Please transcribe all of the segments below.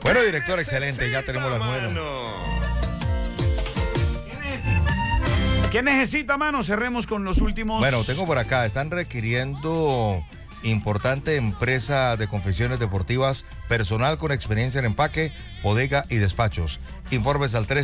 Bueno, director, excelente, ya tenemos las 9. ¿Qué necesita, mano? Cerremos con los últimos. Bueno, tengo por acá, están requiriendo importante empresa de confecciones deportivas, personal con experiencia en empaque, bodega y despachos. Informes al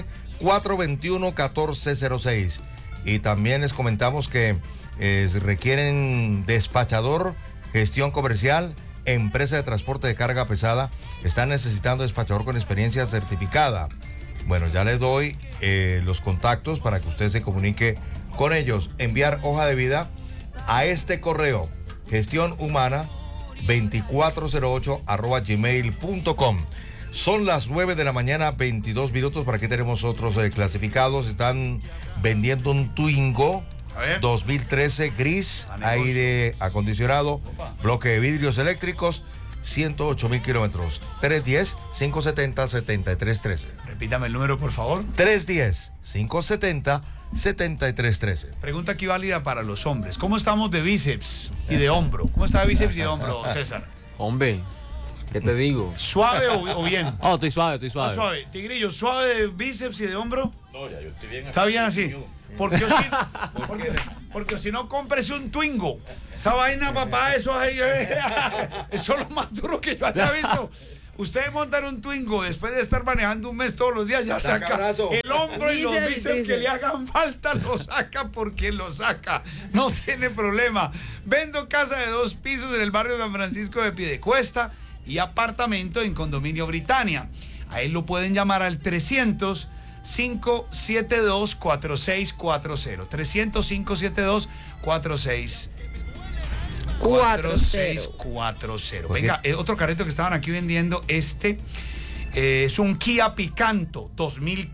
313-421-1406. Y también les comentamos que requieren despachador, gestión comercial, empresa de transporte de carga pesada. Están necesitando despachador con experiencia certificada. Bueno, ya les doy los contactos para que usted se comunique con ellos. Enviar hoja de vida a este correo, gestionhumana2408@gmail.com. Son las 9 de la mañana, 22 minutos. Por aquí tenemos otros clasificados. Están vendiendo un Twingo 2013 gris, aire acondicionado, bloque de vidrios eléctricos, 108,000 kilómetros. 310-570-7313. Repítame el número, por favor. 310-570-7313. Pregunta aquí válida para los hombres. ¿Cómo estamos de bíceps y de hombro? ¿Cómo está de bíceps y de hombro, César? Hombre, ¿qué te digo? ¿Suave o bien? Oh, estoy suave. Suave. Tigrillo, ¿suave de bíceps y de hombro? No, ya yo estoy bien. ¿Está bien así? Porque si no, cómprese un Twingo. Esa vaina, papá, eso es lo más duro que yo haya visto. Usted montar un Twingo después de estar manejando un mes todos los días, ya saca el hombro y los bíceps que le hagan falta, lo saca porque lo saca. No tiene problema. Vendo casa de 2 pisos en el barrio San Francisco de Piedecuesta y apartamento en Condominio Britannia. A él lo pueden llamar al 300-572-4640. 300-572-4640. Venga, otro carrito que estaban aquí vendiendo, es un Kia Picanto 2015.